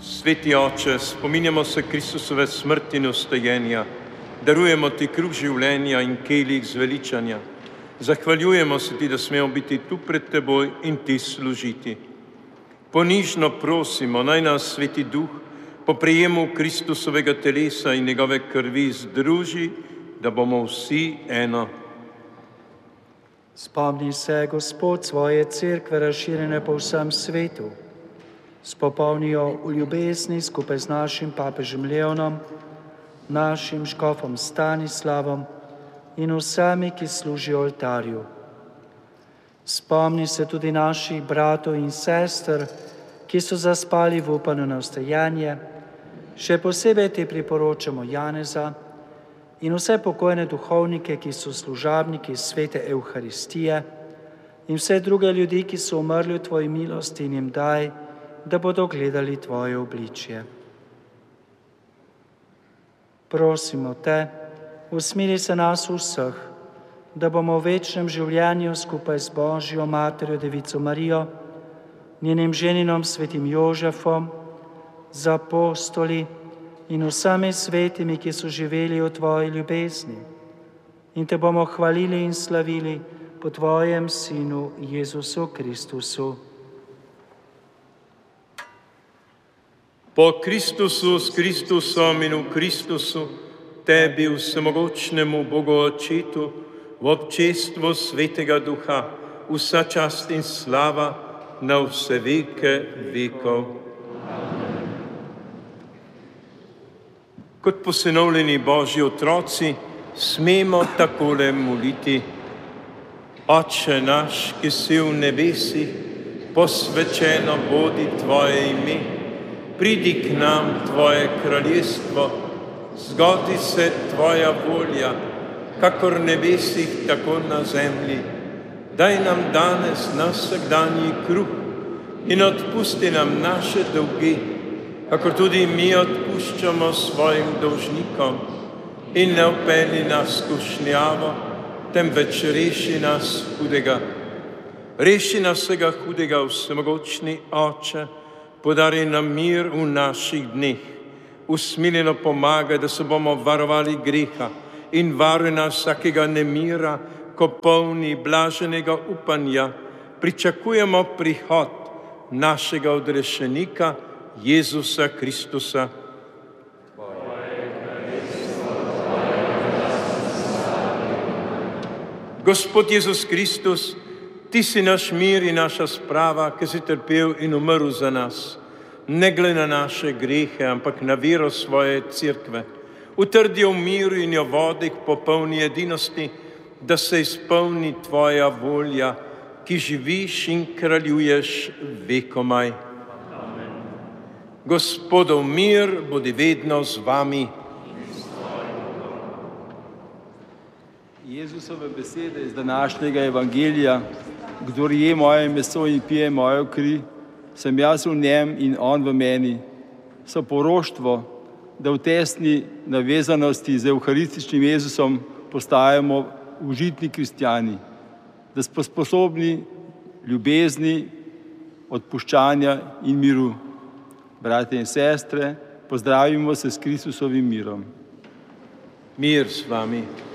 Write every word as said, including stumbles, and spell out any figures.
Sveti Oče, spominjamo se Kristusove smrti in vstajenja, darujemo Ti kruh življenja in kelih zveličanja. Zahvaljujemo se Ti, da smemo biti tu pred Teboj in Ti služiti. Ponižno prosimo, naj nas Sveti Duh po prejemu Kristusovega telesa in njegove krvi združi, da bomo vsi eno. Spomni se, Gospod, svoje cerkve razširjene po vsem svetu. Spopolni jo v ljubezni skupaj z našim papežem Leonom, našim škofom Stanislavom in vsemi, ki služijo oltarju. Spomni se tudi naših bratov in sester, ki so zaspali v upanju na vstajanje. Še posebej Ti priporočamo Janeza in vse pokojne duhovnike, ki so služabniki svete Evharistije, in vse druge ljudi, ki so umrli v Tvoji milosti, in jim daj, da bodo gledali Tvoje obličje. Prosimo Te, usmili se nas vseh, da bomo v večnem življenju skupaj z Božjo Materjo Devico Marijo, njenim ženinom svetim Jožefom, z apostoli in vsemi svetimi, ki so živeli v Tvoji ljubezni, in Te bomo hvalili in slavili po Tvojem Sinu Jezusu Kristusu. Po Kristusu, s Kristusom in v Kristusu, Tebi, vsemogočnemu Bogu Očetu, v občestvu Svetega Duha, vsa čast in slava na vse veke vekov. Kot posinovljeni Božji otroci smemo takole moliti. Oče naš, ki si v nebesih, posvečeno bodi Tvoje ime. Pridi k nam Tvoje kraljestvo, zgodi se Tvoja volja, kakor v nebesih, tako na zemlji. Daj nam danes naš vsakdanji kruh in odpusti nam naše dolge, kakor tudi mi odpuščamo svojim dolžnikom. In ne vpelji nas v skušnjavo, temveč reši nas hudega. Reši nas vsega hudega, vsemogočni Oče, podari nam mir v naših dneh. Usmiljeno pomagaj, da se bomo varovali greha in varuj nas vsakega nemira, ko polni blaženega upanja pričakujemo prihod našega odrešenika, Jezusa Kristusa. Gospod Jezus Kristus, Ti si naš mir in naša sprava, ki si trpel in umrl za nas. Ne glede na naše grehe, ampak na vero svoje cerkve. Utrdi jo v miru in jo vodi k popolni edinosti, da se izpolni Tvoja volja, ki živiš in kraljuješ vekomaj. Amen. Gospodov mir bodi vedno z vami. Jezusove besede iz današnjega evangelija: kdor je moje meso in pije mojo kri, sem jaz v njem in on v meni, so poroštvo, da v tesni navezanosti z evharističnim Jezusom postajamo užitni kristjani, da smo sposobni ljubezni, odpuščanja in miru. Brate in sestre, pozdravimo se s Kristusovim mirom. Mir s vami.